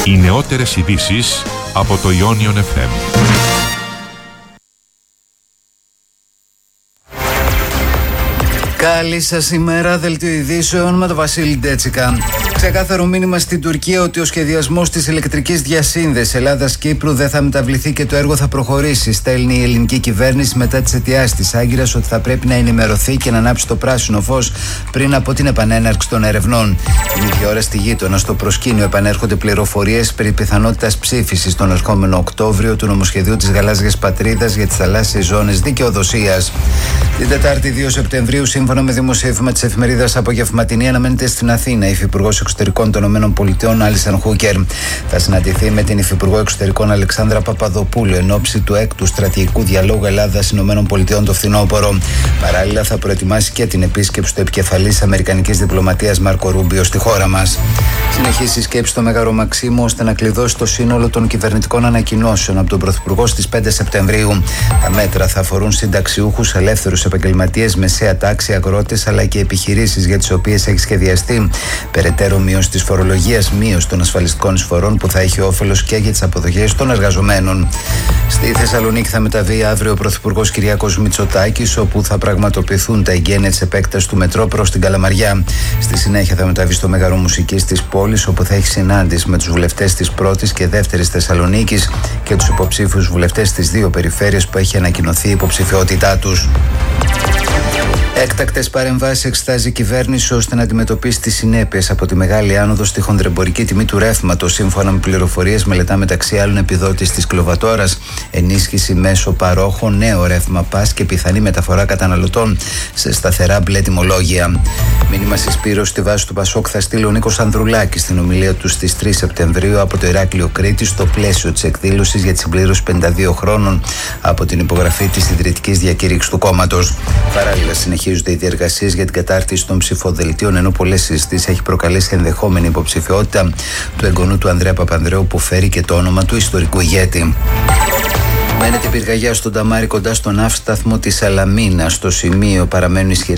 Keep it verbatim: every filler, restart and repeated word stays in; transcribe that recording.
Οι νεότερες ειδήσεις από το Ionion εφ εμ. Καλή σας ημέρα, δελτίο ειδήσεων με τον Βασίλη Ντέτσικα. Ξεκάθαρο μήνυμα στην Τουρκία ότι ο σχεδιασμός της ηλεκτρικής διασύνδεσης Ελλάδας-Κύπρου δεν θα μεταβληθεί και το έργο θα προχωρήσει. Στέλνει η ελληνική κυβέρνηση μετά τις αιτιάσεις της Άγκυρας ότι θα πρέπει να ενημερωθεί και να ανάψει το πράσινο φως πριν από την επανέναρξη των ερευνών. Την ίδια ώρα στη γείτονα, στο προσκήνιο, επανέρχονται πληροφορίες περί πιθανότητας ψήφισης τον ερχόμενο Οκτώβριο του νομοσχεδίου της Γαλάζιας Πατρίδας για τις θαλάσσιες ζώνες δικαιοδοσίας. Την Τετάρτη δύο Σεπτεμβρίου, σύμφωνα με δημοσίευμα της εφημερίδας Απογευματινή, αναμένεται στην Αθήνα η Υφυπουργός Εξωτερικών των ΗΠΑ, Άλισαν Χούκερ. Θα συναντηθεί με την Υφυπουργό Εξωτερικών Αλεξάνδρα Παπαδοπούλου εν ώψη του έκτου στρατηγικού διαλόγου Ελλάδα-ΗΠΑ το φθινόπωρο. Παράλληλα, θα προετοιμάσει και την επίσκεψη του επικεφαλής Αμερικανικής Διπλωματίας Μάρκο Ρούμπιο στη χώρα μας. Συνεχίσει η σκέψη στο Μέγαρο Μαξίμου ώστε να κλειδώσει το σύνολο των κυβερνητικών ανακοινώσεων από τον Πρωθυπουργό στις πέντε Σεπτεμβρίου. Τα μέτρα θα αφορούν συνταξιούχους, ελεύθερους επαγγελματίες, μεσαία τάξη, αγρότες αλλά και επιχειρήσεις για τις οποίες έχει σχεδιαστεί περαιτέρω μείωση της φορολογίας, μείωση των ασφαλιστικών εισφορών που θα έχει όφελος και για τις αποδοχές των εργαζομένων. Στη Θεσσαλονίκη θα μεταβεί αύριο ο Πρωθυπουργός Κυριάκος Μητσοτάκης, όπου θα πραγματοποιηθούν τα εγγένεια της επέκτασης του μετρό προς την Καλαμαριά. Στη συνέχεια θα μεταβεί στο Μέγαρο Μουσικής της πόλης, όπου θα έχει συνάντηση με τους βουλευτές της πρώτης και δεύτερης Θεσσαλονίκης και τους υποψήφιους βουλευτές της δύο περιφέρειες που έχει ανακοινωθεί η υποψηφιότητά τους. Έκτακτες παρεμβάσεις εξετάζει η κυβέρνηση ώστε να αντιμετωπίσει τις συνέπειες από τη μεγάλη άνοδο στη χονδρεμπορική τιμή του ρεύματος. Σύμφωνα με πληροφορίες, μελετά μεταξύ άλλων επιδότηση της κλοβατόρας, ενίσχυση μέσω παρόχων, νέο ρεύμα πας και πιθανή μεταφορά καταναλωτών σε σταθερά μπλε τιμολόγια. Μήνυμα συσπήρωση στη βάση του Πασόκ θα στείλει ο Νίκος Ανδρουλάκης στην ομιλία του στις τρεις Σεπτεμβρίου από το Ηράκλειο Κρήτης, στο πλαίσιο της εκδήλωσης για τη συμπλήρωση πενήντα δύο χρόνων από την υπογραφή της ιδρυτικής διακήρυξης του κόμματος. Παράλληλα, συνεχίζονται οι διεργασίες για την κατάρτιση των ψηφοδελτίων, ενώ πολλές συζητήσεις έχει προκαλέσει ενδεχόμενη υποψηφιότητα του εγγονού του Ανδρέα Παπανδρέου, που φέρει και το όνομα του ιστορικού ηγέτη. Μένεται πυρκαγιά στον Ταμάρι κοντά στον ναύσταθμο της Σαλαμίνα. Στο σημείο παραμένουν ισχυρές